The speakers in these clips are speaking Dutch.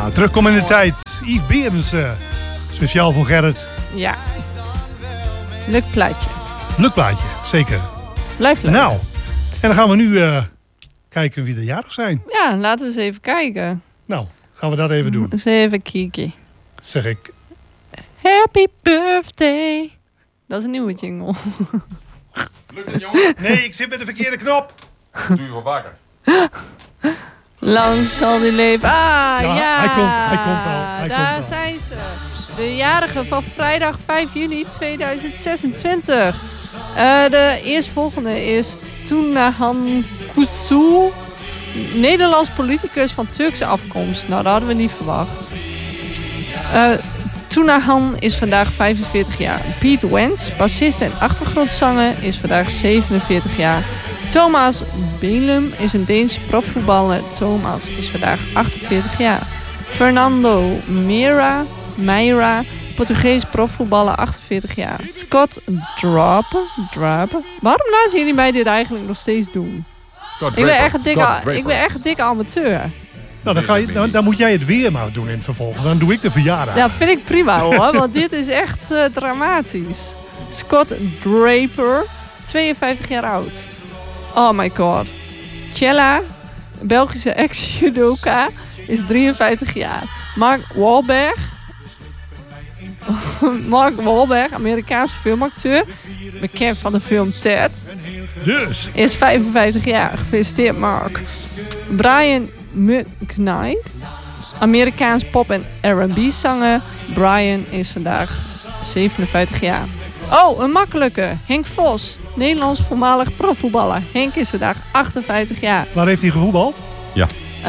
Ja, terugkomen in de tijd. Yves Berensen. Speciaal voor Gerrit. Ja. Leuk plaatje. Leuk plaatje, zeker. Blijf leuk. Nou, en dan gaan we nu kijken wie er jarig zijn. Ja, laten we eens even kijken. Nou, gaan we dat even doen. Eens even kijken. Zeg ik. Happy birthday. Dat is een nieuwe jingle. Lukt het, jongen? Nee, ik zit met de verkeerde knop. Dat doe je wel vaker. Lang zal die leven. Ah, ja. Hij komt al. Daar zijn ze. De jarigen van vrijdag 5 juli 2026. De eerstvolgende is Tunahan Kuzu. Nederlands politicus van Turkse afkomst. Nou, dat hadden we niet verwacht. Tunahan is vandaag 45 jaar. Piet Wens, bassist en achtergrondzanger, is vandaag 47 jaar. Thomas Belum is een Deens profvoetballer. Thomas is vandaag 48 jaar. Fernando Meira, Portugees profvoetballer, 48 jaar. Scott Draper. Waarom laten jullie mij dit eigenlijk nog steeds doen? Ik ben echt een dikke amateur. Nou, dan moet jij het weer maar doen in het vervolg. Dan doe ik de verjaardag. Ja, vind ik prima hoor, want dit is echt dramatisch. Scott Draper, 52 jaar oud. Oh my god. Chella, Belgische ex-judoka, is 53 jaar. Mark Wahlberg, Amerikaanse filmacteur, bekend van de film Ted, Dus. is 55 jaar. Gefeliciteerd Mark. Brian McKnight, Amerikaans pop- en R&B zanger. Brian is vandaag 57 jaar. Oh, een makkelijke. Henk Vos, Nederlands voormalig profvoetballer. Henk is vandaag 58 jaar. Waar heeft hij gevoetbald? Ja.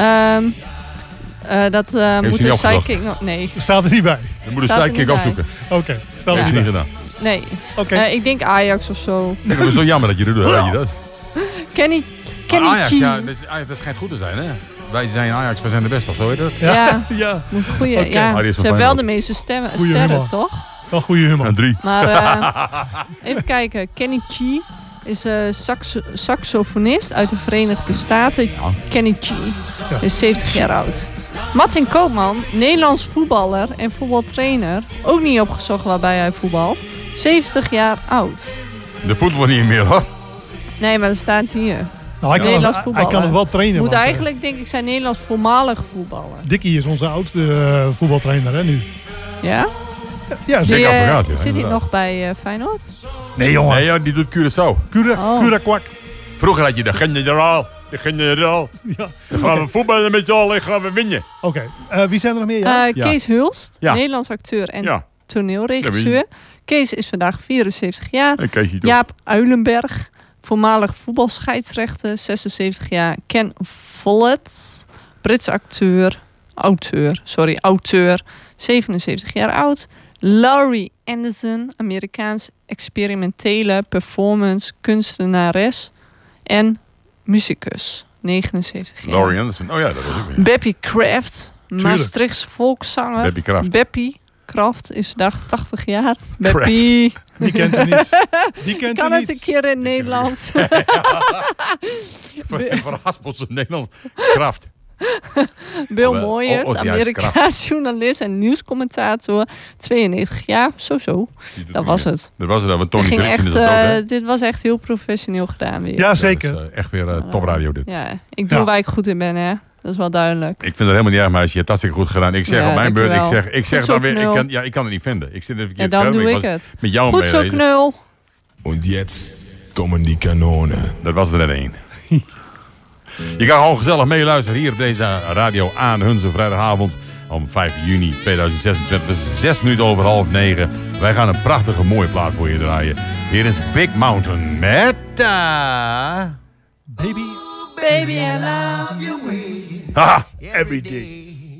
Dat moet hij een opgezocht? sidekick nog... Nee. Staat er niet bij. Dan moet de Staat er sidekick niet opzoeken. Oké. Staat Dat er heeft niet hij bij. niet gedaan. Nee. Oké. Ik denk Ajax of zo. Nee, dat is zo jammer dat je dat doet. Weet je dat? Kenny Ajax, G. ja, dat schijnt goed te zijn, hè? Wij zijn Ajax, wij zijn de beste, of zo heet dat? Ja. Ja. Goeie, Oké. ja. Maar die is Ze van hebben wel Feyenoord. de meeste sterren, humor. toch? Wel goede humor. En 3. Maar even kijken. Kenny G is saxofonist uit de Verenigde Staten. Kenny G is 70 jaar oud. Martin Koopman, Nederlands voetballer en voetbaltrainer. Ook niet opgezocht waarbij hij voetbalt. 70 jaar oud. De voetbal niet meer, hoor. Nee, maar dat staat hier. Nou, Nederlands hij voetballer. kan hem wel trainen. Moet want, eigenlijk, denk ik, zijn Nederlands voormalig voetballer. Dikkie is onze oudste voetbaltrainer, hè, nu. Ja? Ja, Zeker zeker. advocaat, ja, Zit hij inderdaad. nog bij Feyenoord? Nee, jongen. Nee, joh, die doet Curaçao. Curaquac. Vroeger had je de generaal. De generaal. Ja. Dan gaan we voetballen met z'n allen en gaan we winnen. Oké. Wie zijn er nog meer? Ja? Ja. Kees Hulst, Ja. Nederlands acteur en Ja. toneelregisseur. Kees is vandaag 74 jaar. En Keesje toch. Jaap Uilenberg, voormalig voetbalscheidsrechter, 76 jaar. Ken Follett, Brits auteur, 77 jaar oud. Laurie Anderson, Amerikaans experimentele performance kunstenares en muzikus, 79 jaar. Laurie Anderson. Oh ja, dat was ook weer. Beppie Kraft, Maastrichtse volkszanger. Beppie Kraft. Beppie Kraft is vandaag 80 jaar. Beppie. Die kent u niet. Die kent Kan u het niet. een keer in het Nederlands? Verhaspelt ze Nederlands. Kraft. Bill Oh, Moyers, oh, ja, Amerikaans journalist en nieuwscommentator. 92 jaar, zo. Dat was het. Dat was het dan, want Tony Het ging Selection echt, is ook dood, hè? dit was echt heel professioneel gedaan weer. Ja, zeker. Dat is echt weer topradio dit. Ja, ik doe Ja. waar ik goed in ben, hè. Dat is wel duidelijk. Ik vind het helemaal niet erg, meisje. Je hebt hartstikke goed gedaan. Ik zeg Ja, op mijn beurt, dankjewel. ik zeg Goed zo, dan weer, knul. ik kan het niet vinden. Ik zit even Ja, verkeerd dan scherm. doe was ik het. met jou Goed zo, meelezen. knul. Und jetzt kommen die Kanonen. Dat was er net één. Je kan gewoon gezellig meeluisteren hier op deze radio aan Hunze vrijdagavond om 5 juni 2026. Het is 6 minuten over 8:30. Wij gaan een prachtige mooie plaat voor je draaien. Hier is Big Mountain met Baby. Baby, I love you. Haha, every day.